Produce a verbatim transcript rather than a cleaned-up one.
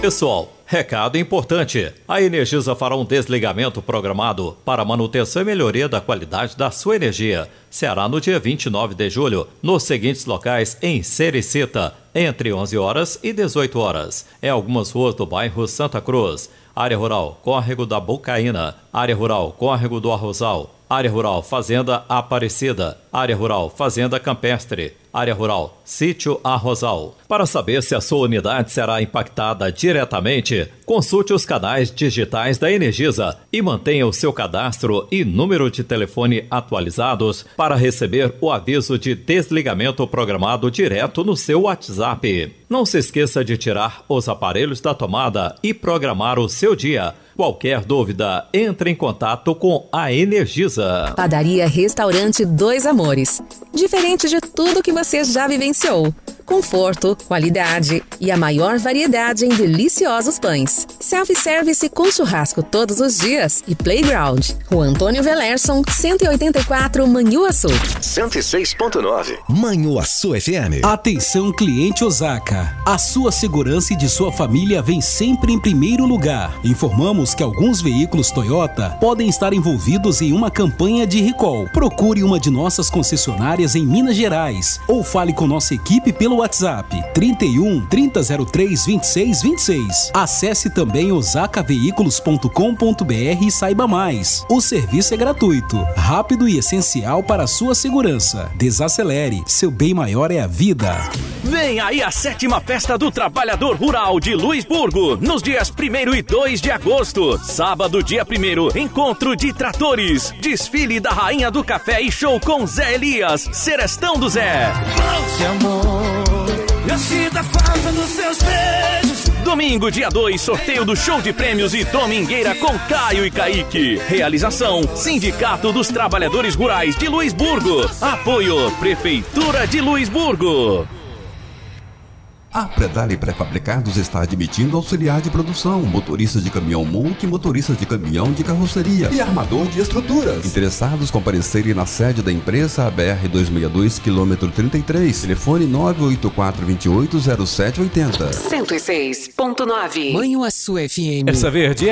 Pessoal, recado importante. A Energisa fará um desligamento programado para manutenção e melhoria da qualidade da sua energia. Será no dia vinte e nove de julho, nos seguintes locais em Sericita, entre onze horas e dezoito horas. Em algumas ruas do bairro Santa Cruz. Área Rural, Córrego da Bocaína. Área Rural, Córrego do Arrozal. Área Rural, Fazenda Aparecida. Área Rural, Fazenda Campestre. Área Rural, Sítio Arrozal. Para saber se a sua unidade será impactada diretamente, consulte os canais digitais da Energisa e mantenha o seu cadastro e número de telefone atualizados para receber o aviso de desligamento programado direto no seu WhatsApp. Não se esqueça de tirar os aparelhos da tomada e programar o seu dia. Qualquer dúvida, entre em contato com a Energisa. Padaria Restaurante Dois Amores. Diferente de tudo que você já vivenciou. Conforto, qualidade e a maior variedade em deliciosos pães. Self-service com churrasco todos os dias e playground. Rua Antônio Velerson, cento e oitenta e quatro, Manhuaçu. cento e seis ponto nove. Manhuaçu F M. Atenção, cliente Osaka. A sua segurança e de sua família vem sempre em primeiro lugar. Informamos que alguns veículos Toyota podem estar envolvidos em uma campanha de recall. Procure uma de nossas concessionárias em Minas Gerais ou fale com nossa equipe pelo WhatsApp trinta e um, trinta zero três, vinte e seis vinte e seis. Acesse também osaka veículos ponto com ponto br e saiba mais. O serviço é gratuito, rápido e essencial para a sua segurança. Desacelere, seu bem maior é a vida. Vem aí a sétima Festa do Trabalhador Rural de Luisburgo, nos dias primeiro e dois de agosto. Sábado, dia primeiro, encontro de tratores, desfile da Rainha do Café e show com Zé Elias, Serestão do Zé. Esse amor, eu sinto a falta dos seus beijos. Domingo, dia dois, sorteio do show de prêmios e domingueira com Caio e Kaique. Realização, Sindicato dos Trabalhadores Rurais de Luisburgo. Apoio, Prefeitura de Luisburgo. A Predale Pré-Fabricados está admitindo auxiliar de produção, motoristas de caminhão multi, motoristas de caminhão de carroceria e armador de estruturas. Interessados comparecerem na sede da empresa, a B R duzentos e sessenta e dois, quilômetro trinta e três, telefone nove oito quatro, dois oito, zero sete oito zero. cento e seis ponto nove. Manhuaçu F M. Essa verde